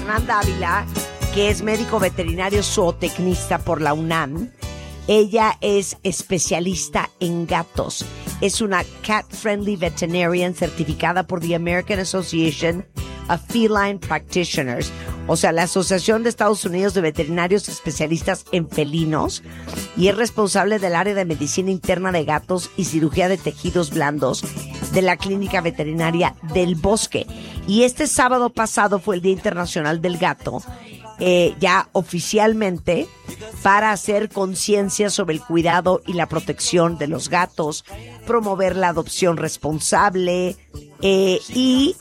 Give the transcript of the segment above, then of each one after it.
Fernanda Ávila, que es médico veterinario zootecnista por la UNAM. Ella es especialista en gatos. Es una Cat Friendly Veterinarian certificada por the American Association of Feline Practitioners, o sea, la Asociación de Estados Unidos de Veterinarios Especialistas en Felinos, y es responsable del área de medicina interna de gatos y cirugía de tejidos blandos de la Clínica Veterinaria del Bosque. Y este sábado pasado fue el Día Internacional del Gato, ya oficialmente, para hacer conciencia sobre el cuidado y la protección de los gatos, promover la adopción responsable, y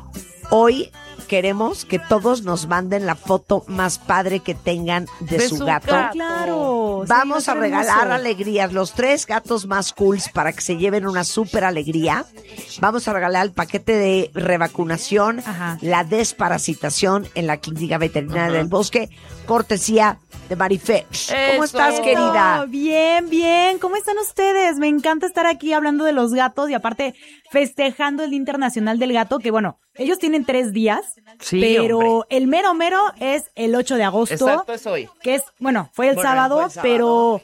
hoy queremos que todos nos manden la foto más padre que tengan de su gato. Claro. Vamos sí, a regalar hermoso. alegrías, los 3 gatos más cools para que se lleven una súper alegría. Vamos a regalar el paquete de revacunación, Ajá. la desparasitación en la Clínica Veterinaria del Bosque, cortesía de Marife. ¿Cómo estás, Eso. querida? Bien, bien. ¿Cómo están ustedes? Me encanta estar aquí hablando de los gatos y aparte festejando el Día Internacional del Gato, que bueno, ellos tienen 3 días, Sí, pero hombre. el mero mero es el 8 de agosto. Exacto, es hoy. Que es, bueno, fue el sábado, fue el sábado.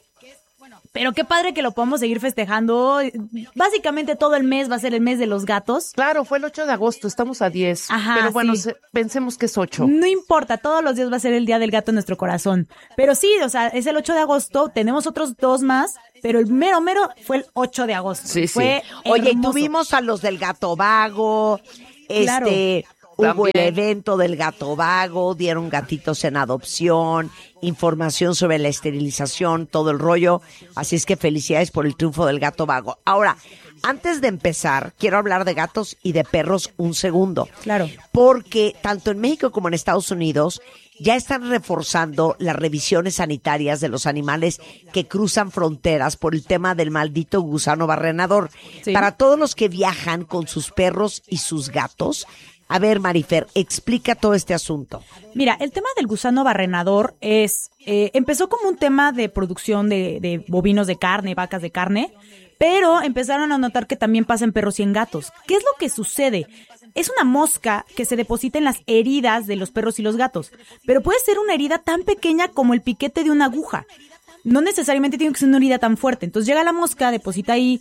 pero qué padre que lo podamos seguir festejando. Básicamente todo el mes va a ser el mes de los gatos. Claro, fue el 8 de agosto, estamos a 10. Ajá, pero bueno, sí. pensemos que es 8. No importa, todos los días va a ser el Día del Gato en nuestro corazón. Pero sí, o sea, es el 8 de agosto, tenemos otros 2 más, pero el mero mero fue el 8 de agosto. Sí, sí. Fue Oye, y hermoso. tuvimos a los del Gato Vago, Claro. hubo el También. evento del Gato Vago, dieron gatitos en adopción, información sobre la esterilización, todo el rollo. Así es que felicidades por el triunfo del Gato Vago. Ahora, antes de empezar, quiero hablar de gatos y de perros un segundo. Claro. Porque tanto en México como en Estados Unidos ya están reforzando las revisiones sanitarias de los animales que cruzan fronteras por el tema del maldito gusano barrenador. Sí. Para todos los que viajan con sus perros y sus gatos, a ver, Marifer, explica todo este asunto. Mira, el tema del gusano barrenador empezó como un tema de producción de bovinos de carne, vacas de carne, pero empezaron a notar que también pasa en perros y en gatos. ¿Qué es lo que sucede? Es una mosca que se deposita en las heridas de los perros y los gatos, pero puede ser una herida tan pequeña como el piquete de una aguja. No necesariamente tiene que ser una herida tan fuerte. Entonces llega la mosca, deposita ahí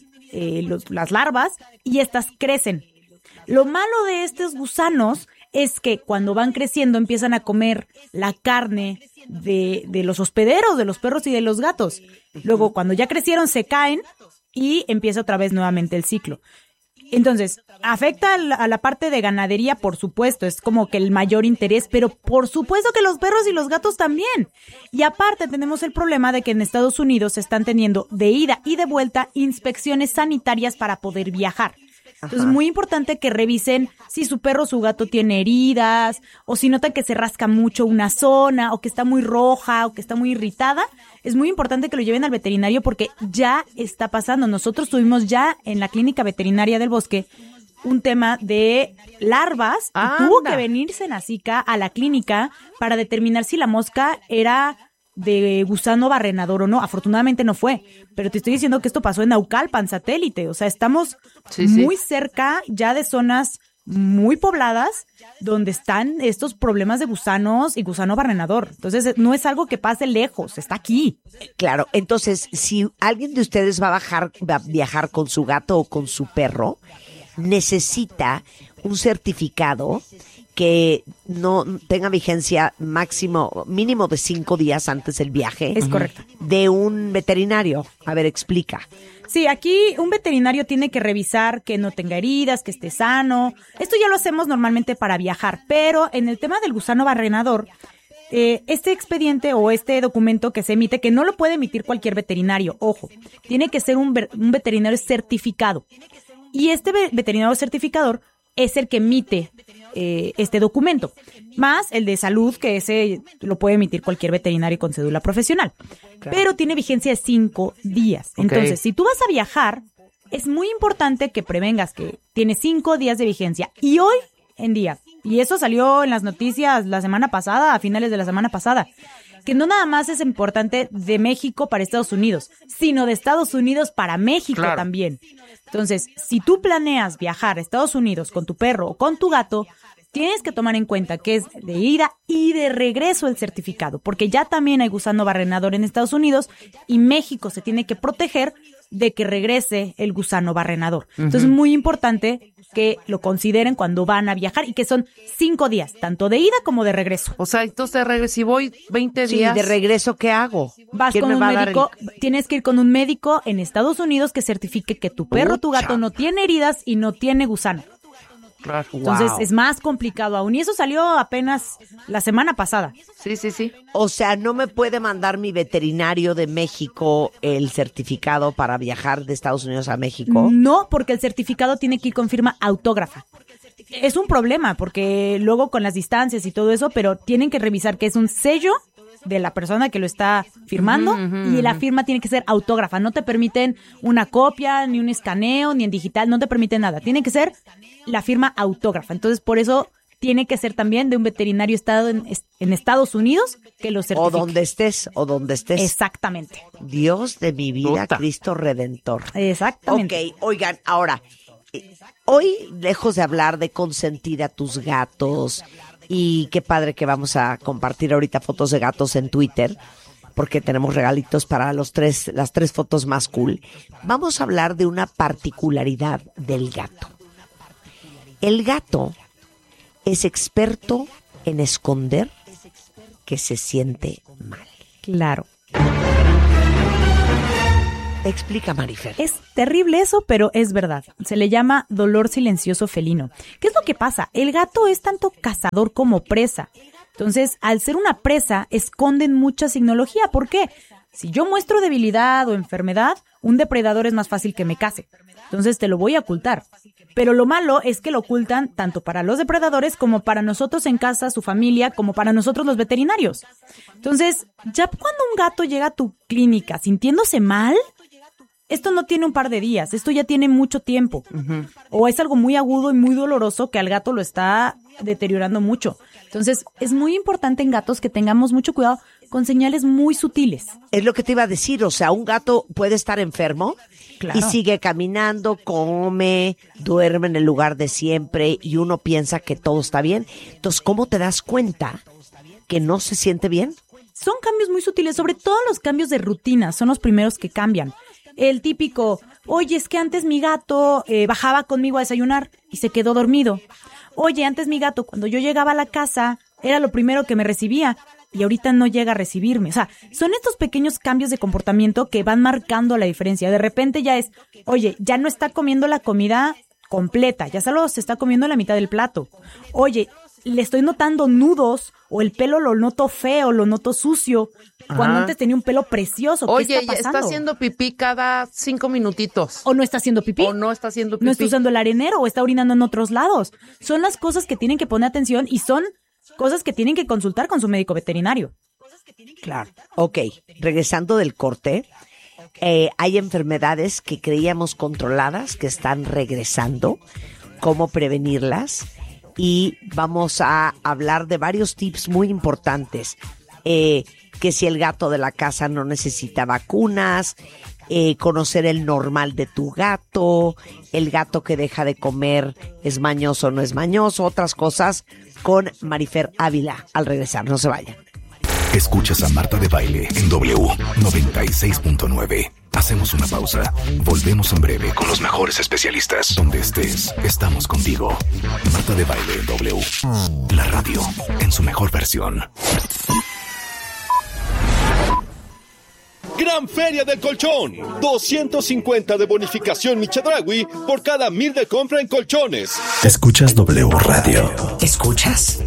las larvas y estas crecen. Lo malo de estos gusanos es que cuando van creciendo empiezan a comer la carne de los hospederos, de los perros y de los gatos. Luego, cuando ya crecieron, se caen y empieza otra vez nuevamente el ciclo. Entonces, afecta a la parte de ganadería, por supuesto, es como que el mayor interés, pero por supuesto que los perros y los gatos también. Y aparte tenemos el problema de que en Estados Unidos se están teniendo de ida y de vuelta inspecciones sanitarias para poder viajar. Entonces, es muy importante que revisen si su perro o su gato tiene heridas, o si notan que se rasca mucho una zona, o que está muy roja, o que está muy irritada. Es muy importante que lo lleven al veterinario porque ya está pasando. Nosotros tuvimos ya en la Clínica Veterinaria del Bosque un tema de larvas y tuvo que venirse Nasica a la clínica para determinar si la mosca era de gusano barrenador o no. Afortunadamente no fue, pero te estoy diciendo que esto pasó en Naucalpan, satélite. O sea, estamos muy cerca ya de zonas muy pobladas donde están estos problemas de gusanos y gusano barrenador. Entonces, no es algo que pase lejos, está aquí. Claro, entonces, si alguien de ustedes va a viajar con su gato o con su perro, necesita un certificado que no tenga vigencia mínimo de 5 días antes del viaje. Es correcto. De un veterinario. A ver, explica. Sí, aquí un veterinario tiene que revisar que no tenga heridas, que esté sano. Esto ya lo hacemos normalmente para viajar, pero en el tema del gusano barrenador, este expediente o este documento que se emite, que no lo puede emitir cualquier veterinario, ojo, tiene que ser un veterinario certificado. Y este veterinario certificador es el que emite este documento, más el de salud, que ese lo puede emitir cualquier veterinario con cédula profesional. Claro. Pero tiene vigencia de 5 días. Okay. Entonces, si tú vas a viajar, es muy importante que prevengas que tiene 5 días de vigencia. Y hoy en día, y eso salió en las noticias la semana pasada, a finales de la semana pasada, que no nada más es importante de México para Estados Unidos, sino de Estados Unidos para México también. Entonces, si tú planeas viajar a Estados Unidos con tu perro o con tu gato, tienes que tomar en cuenta que es de ida y de regreso el certificado, porque ya también hay gusano barrenador en Estados Unidos y México se tiene que proteger de que regrese el gusano barrenador. Entonces es muy importante que lo consideren cuando van a viajar y que son 5 días, tanto de ida como de regreso. O sea, entonces de regreso, si voy 20 Sí, días. de regreso, ¿qué hago? Vas ¿Quién con me un va a dar médico, tienes que ir con un médico en Estados Unidos que certifique que tu perro o tu gato no tiene heridas y no tiene gusano. Claro. Entonces Wow. es más complicado aún. Y eso salió apenas la semana pasada. Sí. O sea, ¿no me puede mandar mi veterinario de México el certificado para viajar de Estados Unidos a México? No, porque el certificado tiene que ir con firma autógrafa. Es un problema porque luego con las distancias y todo eso, pero tienen que revisar que es un sello de la persona que lo está firmando y la firma tiene que ser autógrafa. No te permiten una copia, ni un escaneo, ni en digital, no te permiten nada. Tiene que ser la firma autógrafa. Entonces, por eso tiene que ser también de un veterinario estado en Estados Unidos que lo certifique. O donde estés. Exactamente. Dios de mi vida, Puta. Cristo Redentor. Exactamente. Ok, oigan, ahora, hoy, lejos de hablar de consentir a tus gatos, y qué padre que vamos a compartir ahorita fotos de gatos en Twitter, porque tenemos regalitos para las tres fotos más cool. Vamos a hablar de una particularidad del gato. El gato es experto en esconder que se siente mal. Claro. Explica, Marifer. Es terrible eso, pero es verdad. Se le llama dolor silencioso felino. ¿Qué es lo que pasa? El gato es tanto cazador como presa. Entonces, al ser una presa, esconden mucha signología. ¿Por qué? Si yo muestro debilidad o enfermedad, un depredador es más fácil que me case. Entonces, te lo voy a ocultar. Pero lo malo es que lo ocultan tanto para los depredadores como para nosotros en casa, su familia, como para nosotros los veterinarios. Entonces, ya cuando un gato llega a tu clínica sintiéndose mal, esto no tiene un par de días, esto ya tiene mucho tiempo. O es algo muy agudo y muy doloroso que al gato lo está deteriorando mucho. Entonces, es muy importante en gatos que tengamos mucho cuidado con señales muy sutiles. Es lo que te iba a decir, o sea, un gato puede estar enfermo Claro. y sigue caminando, come, duerme en el lugar de siempre y uno piensa que todo está bien. Entonces, ¿cómo te das cuenta que no se siente bien? Son cambios muy sutiles, sobre todo los cambios de rutina, son los primeros que cambian. El típico, oye, es que antes mi gato bajaba conmigo a desayunar y se quedó dormido. Oye, antes mi gato, cuando yo llegaba a la casa, era lo primero que me recibía y ahorita no llega a recibirme. O sea, son estos pequeños cambios de comportamiento que van marcando la diferencia. De repente ya es, oye, ya no está comiendo la comida completa, ya solo se está comiendo la mitad del plato. Oye, le estoy notando nudos o el pelo lo noto feo, lo noto sucio, cuando antes tenía un pelo precioso. ¿Qué Oye, está pasando? está haciendo pipí cada 5 minutitos. O no está haciendo pipí. O no está haciendo pipí. No está usando el arenero o está orinando en otros lados. Son las cosas que tienen que poner atención y son cosas que tienen que consultar con su médico veterinario. Claro. Ok, regresando del corte, hay enfermedades que creíamos controladas que están regresando, cómo prevenirlas, y vamos a hablar de varios tips muy importantes, que si el gato de la casa no necesita vacunas, conocer el normal de tu gato, el gato que deja de comer es mañoso o no es mañoso, otras cosas con Marifer Ávila al regresar. No se vayan. Escuchas a Marta de Baile en W 96.9. Hacemos una pausa. Volvemos en breve con los mejores especialistas. Donde estés, estamos contigo. Marta de Baile en W. La radio en su mejor versión. Gran Feria del Colchón. 250 de bonificación Michedraui por cada 1,000 de compra en colchones. Escuchas W Radio. ¿Escuchas?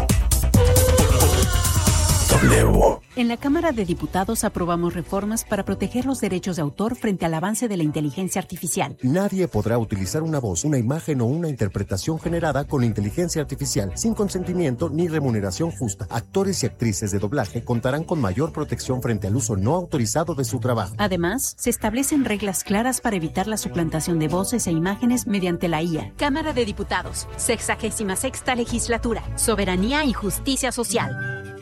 W. En la Cámara de Diputados aprobamos reformas para proteger los derechos de autor frente al avance de la inteligencia artificial. Nadie podrá utilizar una voz, una imagen o una interpretación generada con inteligencia artificial sin consentimiento ni remuneración justa. Actores y actrices de doblaje contarán con mayor protección frente al uso no autorizado de su trabajo. Además, se establecen reglas claras para evitar la suplantación de voces e imágenes mediante la IA. Cámara de Diputados, 66ª Legislatura, Soberanía y Justicia Social.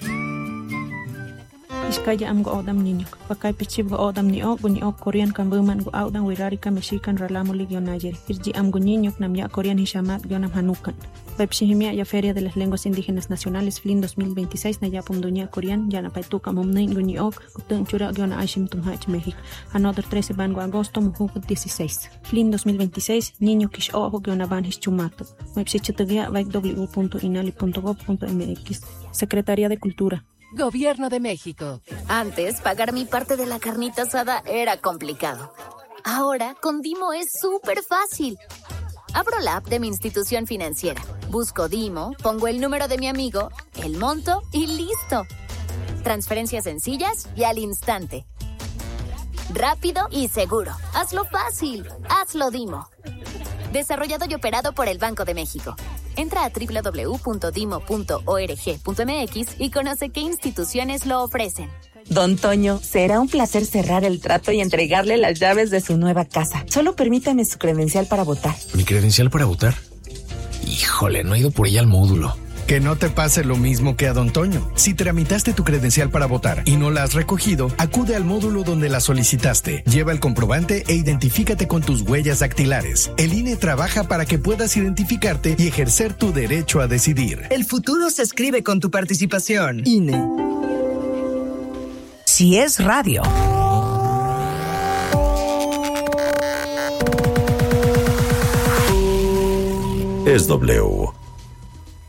Iskaya am go odam niño, pakai pichib go odam ni o Korean kan buman go audang wirari kan Mexican ralamu lig yo Niger. Irji am go niño nam ya Korean hishamat yo nam hanukan. Pepsihimia y Feria de las Lenguas Indígenas Nacionales FLIN 2026 Nayapum Doña Corean Yana Paituca Momnin Guniok Kutunchura Giona Aishim Tumhach México. Another 13 Bango Agosto Mujugut 16 FLIN 2026 Niño Kish Ojo Giona Banhis Chumato Websichutugia www.inali.gov.mx. Secretaría de Cultura. Gobierno de México. Antes, pagar mi parte de la carnita asada era complicado. Ahora, con Dimo es súper fácil. Abro la app de mi institución financiera, busco Dimo, pongo el número de mi amigo, el monto y ¡listo! Transferencias sencillas y al instante. Rápido y seguro. Hazlo fácil. Hazlo Dimo. Desarrollado y operado por el Banco de México. Entra a www.dimo.org.mx y conoce qué instituciones lo ofrecen. Don Toño, será un placer cerrar el trato y entregarle las llaves de su nueva casa. Solo permítame su credencial para votar. ¿Mi credencial para votar? Híjole, no he ido por ella al módulo. Que no te pase lo mismo que a Don Toño. Si tramitaste tu credencial para votar y no la has recogido, acude al módulo donde la solicitaste. Lleva el comprobante e identifícate con tus huellas dactilares. El INE trabaja para que puedas identificarte y ejercer tu derecho a decidir. El futuro se escribe con tu participación. INE. Si es radio. Es W.